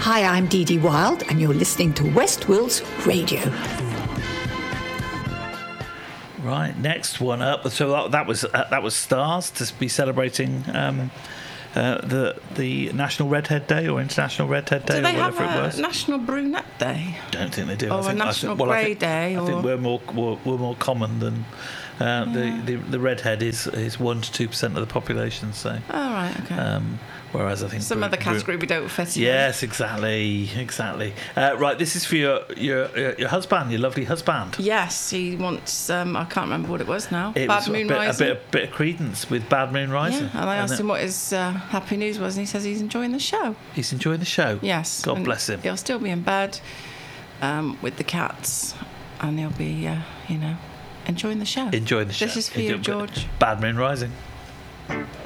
Hi, I'm Dee Dee Wild, and you're listening to West Wills Radio. Right, next one up. So that was Stars to be celebrating the National Redhead Day or International Redhead Day, Do they or whatever have it was. a National Brunette Day? Don't think they do. Or a National Grey Day? I think we're more common than the redhead is 1 to 2% of the population. So. Oh right, okay. Whereas I think some other category we don't fit in. Yes, exactly. Right, this is for your husband, your lovely husband. Yes, he wants. I can't remember what it was now. Bad Moon Rising. A bit of credence with Bad Moon Rising. Yeah, and I asked him what his happy news was, and he says he's enjoying the show. He's enjoying the show. Yes. God bless him. He'll still be in bed with the cats, and he'll be, enjoying the show. Enjoying the show. This is for you, George. Bad Moon Rising.